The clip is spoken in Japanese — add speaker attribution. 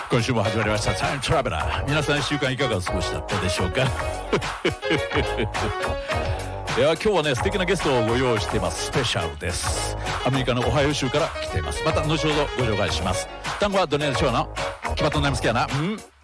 Speaker 1: 今週も始まりましたタイムトラベラー。皆さん1週間いかがお過ごしだったでしょうか。いや今日はね素敵なゲストをご用意しています。スペシャルです。アメリカのオハイオ州から来ています。また後ほどご紹介します。単語はドネールショーの決まったナイムスキャナ